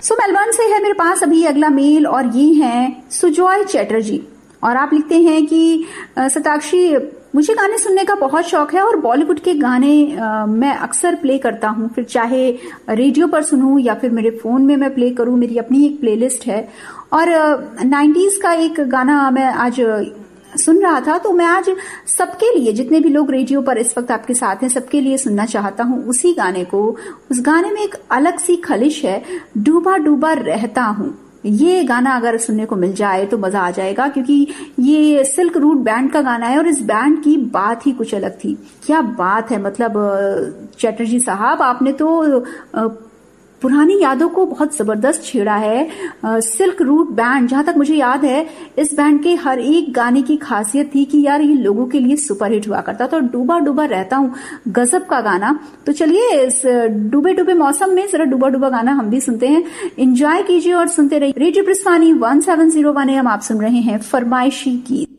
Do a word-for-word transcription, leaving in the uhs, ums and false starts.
सो Melbourne से है मेरे पास अभी अगला मेल और ये हैं सुजॉय चैटर्जी और आप लिखते हैं कि सताक्षी, मुझे गाने सुनने का बहुत शौक है और बॉलीवुड के गाने आ, मैं अक्सर प्ले करता हूँ, फिर चाहे रेडियो पर सुनूं या फिर मेरे फोन में मैं प्ले करूं। मेरी अपनी एक प्लेलिस्ट है और नाइन्टीज का एक गाना मैं आज सुन रहा था, तो मैं आज सबके लिए, जितने भी लोग रेडियो पर इस वक्त आपके साथ हैं, सबके लिए सुनना चाहता हूँ उसी गाने को। उस गाने में एक अलग सी खलिश है, डूबा डूबा रहता हूँ। ये गाना अगर सुनने को मिल जाए तो मजा आ जाएगा, क्योंकि ये सिल्क रूट बैंड का गाना है और इस बैंड की बात ही कुछ अलग थी। क्या बात है, मतलब चैटर्जी साहब, आपने तो पुरानी यादों को बहुत जबरदस्त छेड़ा है। सिल्क रूट बैंड, जहां तक मुझे याद है, इस बैंड के हर एक गाने की खासियत थी कि यार ये लोगों के लिए सुपरहिट हुआ करता था। तो डूबा डूबा रहता हूँ, गजब का गाना। तो चलिए इस डूबे डूबे मौसम में जरा डूबा डूबा गाना हम भी सुनते हैं। एंजॉय कीजिए और सुनते रहिए radio प्रस्थानी one seven zero one A M. आप सुन रहे हैं फरमाइशी गीत।